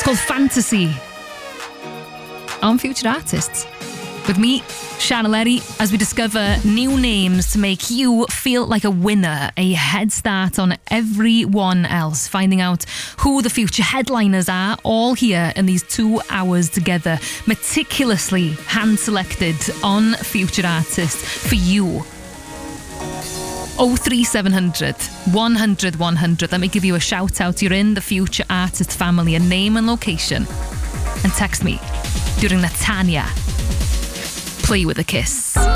called Fantasy on Future Artists. With me, Sian Leri, as we discover new names to make you feel like a winner, a head start on everyone else, finding out who the future headliners are, all here in these 2 hours together, meticulously hand-selected on Future Artists for you. 03700 100 100. Let me give you a shout out. You're in the Future Artist family, a name and location, and text me during Natanya. Play with a Kiss.